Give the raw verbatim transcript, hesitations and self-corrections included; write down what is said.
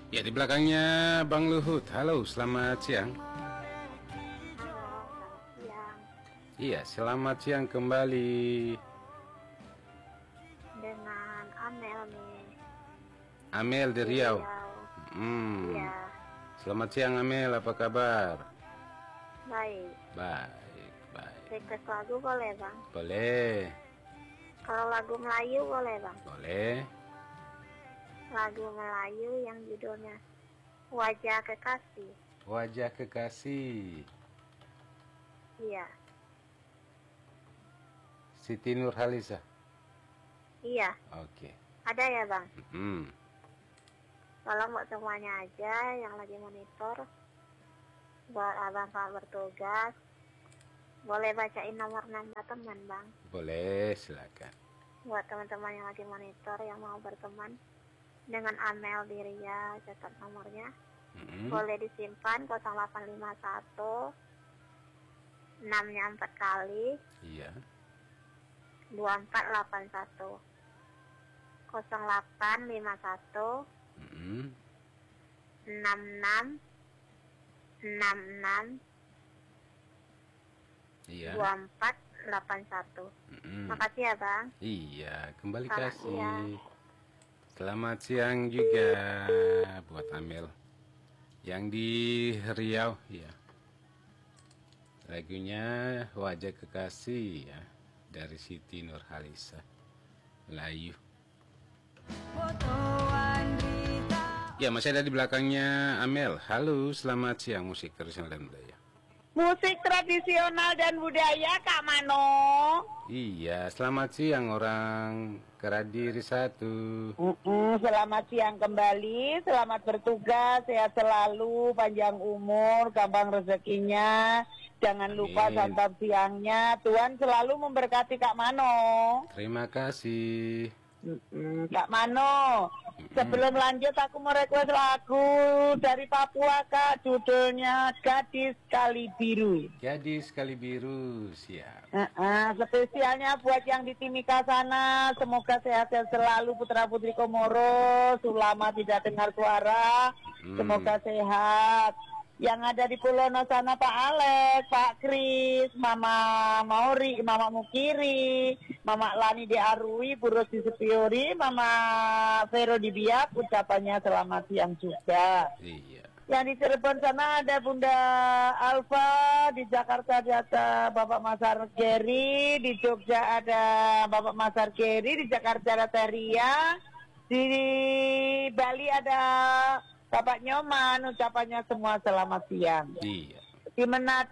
Ya, di belakangnya Bang Luhut. Halo, selamat siang. Halo, selamat siang. Iya, selamat siang kembali. Dengan Amel nih. Amel di Di Riau. Riau. Hmm. Iya, Selamat siang Amel, apa kabar? baik. Baik, baik. Request lagu boleh, Bang? Boleh, Kalau lagu Melayu boleh, Bang? boleh. Lagu Melayu yang judulnya Wajah Kekasih. Wajah Kekasih, Iya, Siti Nurhaliza. iya. Oke. Ada ya, Bang? Hmm. Tolong buat semuanya aja yang lagi monitor. Buat abang selamat bertugas. Boleh bacain nomor nambah teman, Bang? Boleh, silakan. Buat teman-teman yang lagi monitor yang mau berteman dengan Amel di Riau, catat nomornya. Hmm. Boleh disimpan nol delapan lima satu enam nya empat kali Iya. dua empat delapan satu nol delapan lima satu Hmm. enam enam enam enam Iya. dua empat delapan satu. Hmm. Makasih ya, Bang. Iya, kembali Selamat kasih. siang. Selamat siang juga buat Amel yang di Riau, ya. Lagunya Wajah Kekasih, ya, dari Siti Nurhaliza, Melayu. Ya, masih ada di belakangnya Amel. Halo, selamat siang, musik tradisional dan budaya. Musik tradisional dan budaya, Kak Mano. Iya, selamat siang orang Keradiri satu. Mm-mm, selamat siang kembali, selamat bertugas, sehat selalu, panjang umur, gampang rezekinya. Jangan Amin. lupa santap siangnya. Tuhan selalu memberkati Kak Mano. Terima kasih. Mm-mm, Kak Mano, sebelum lanjut aku mau request lagu dari Papua, Kak. Judulnya Gadis Kali Biru. Gadis Kali Biru, siap. Uh-uh, spesialnya buat yang di Timika sana, semoga sehat-sehat selalu putra-putri Komoro, Sulama tidak dengar suara, Hmm. semoga sehat. Yang ada di Pulau No sana Pak Alex, Pak Kris, Mama Mauri, Mama Mukiri, Mama Lani di Arui, Bu Rosi Sepiori, Mama Vero di Biak, ucapannya selamat siang juga. Iya. Yang di Cirebon sana ada Bunda Alfa, di Jakarta ada Bapak Masar Geri, di Jogja ada Bapak Masar Geri, di Jakarta ada Teria, di Bali ada Bapak Nyoman, ucapannya semua selamat siang. Iya. Di Manado